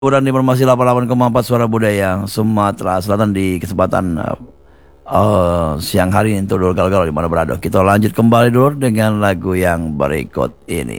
Liburan Informasi 88,4 Suara Budaya Sumatera Selatan di kesempatan siang hari ini untuk Dulur Galau di mana berada. Kita lanjut kembali dulu dengan lagu yang berikut ini.